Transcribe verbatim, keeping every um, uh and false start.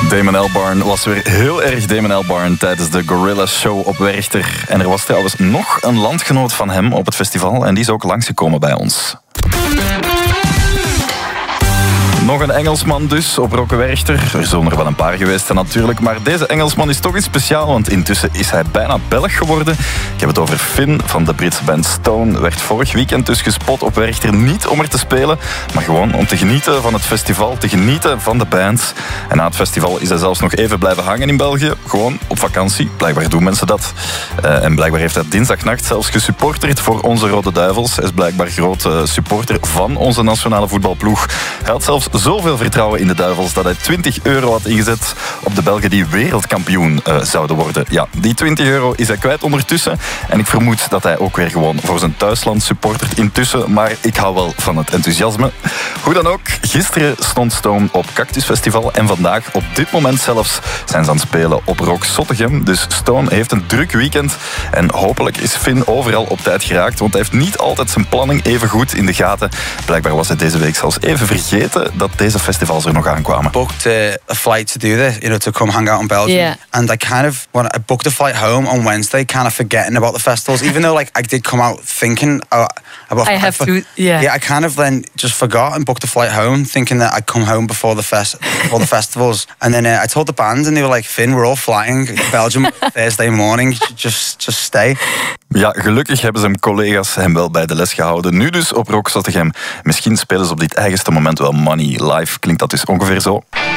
Damon Albarn was weer heel erg Damon Albarn tijdens de Gorilla Show op Werchter. En er was trouwens nog een landgenoot van hem op het festival en die is ook langsgekomen bij ons. Nog een Engelsman dus op Rock Werchter. Er zullen er wel een paar geweest zijn natuurlijk, maar deze Engelsman is toch iets speciaal, want intussen is hij bijna Belg geworden. Ik heb het over Finn van de Britse band Stone. Werd vorig weekend dus gespot op Werchter, niet om er te spelen, maar gewoon om te genieten van het festival, te genieten van de band. En na het festival is hij zelfs nog even blijven hangen in België, gewoon op vakantie. Blijkbaar doen mensen dat. Uh, en blijkbaar heeft hij dinsdagnacht zelfs gesupporterd voor onze Rode Duivels. Hij is blijkbaar grote supporter van onze nationale voetbalploeg. Hij had zelfs zoveel vertrouwen in de Duivels dat hij twintig euro had ingezet op de Belgen die wereldkampioen uh, zouden worden. Ja, die twintig euro is hij kwijt ondertussen. En ik vermoed dat hij ook weer gewoon voor zijn thuisland supportert intussen. Maar ik hou wel van het enthousiasme. Hoe dan ook, gisteren stond Stone op Cactus Festival. En vandaag, op dit moment zelfs, zijn ze aan het spelen op Rock Zottegem. Dus Stone heeft een druk weekend. En hopelijk is Finn overal op tijd geraakt. Want hij heeft niet altijd zijn planning even goed in de gaten. Blijkbaar was hij deze week zelfs even vergeten dat deze festivals er nog aankwamen. Booked uh, a flight to do this, you know, to come hang out in Belgium. Yeah. And I kind of, when I booked a flight home on Wednesday, kind of forgetting about the festivals, even though like I did come out thinking uh, about. I have to, yeah. Yeah, I kind of then just forgot and booked a flight home, thinking that I'd come home before the fest, before the festivals. And then uh, I told the band, and they were like, "Finn, we're all flying to Belgium Thursday morning. Just, just stay." Ja, gelukkig hebben zijn collega's hem wel bij de les gehouden. Nu dus op Rock Zottegem. Misschien spelen ze op dit eigenste moment wel Money live. Klinkt dat dus ongeveer zo.